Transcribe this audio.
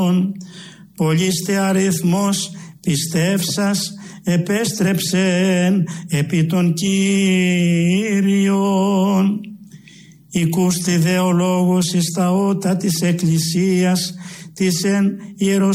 Πολύστε αριθμός πιστεύσας επέστρεψεν επί των Κύριων. Οικούστη δε ο λόγος εις τα ότα της Εκκλησίας της εν Ιεροσόλυμα